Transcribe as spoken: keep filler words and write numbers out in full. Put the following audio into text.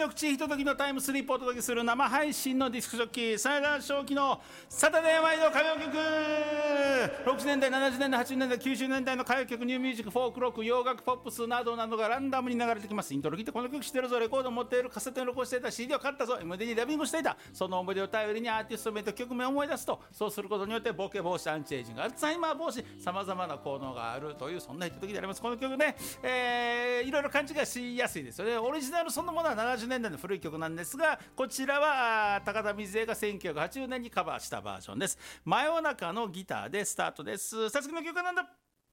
力地ひとときのタイムスリップをお届けする生配信のディスクジョッキーサイダー正気のサタデーワイド歌謡曲。ろくじゅうねんだいななじゅうねんだいはちじゅうねんだいきゅうじゅうねんだいの歌謡曲、ニューミュージック、フォークロック、洋楽、ポップスなどなどがランダムに流れてきます。イントロ聞いてこの曲知ってるぞ、レコード持っている、カセットに録音していた、 シーディー を買ったぞ、 エムディー にダビングしていた、その思い出を頼りにアーティスト名と曲名を思い出すと、そうすることによってボケ防止、アンチエイジング、アルツハイマー防止、さまざまな効能があるという、そんなひとときであります。この曲ね、えー、いろいろ勘違いしやすいですよね。オリジナルそのものはななじゅうねんだいの古い曲なんですが、こちらは高田水江がせんきゅうひゃくはちじゅうねんにカバーしたバージョンです。真夜中のギターでスタートです。さつきの曲はなんだ。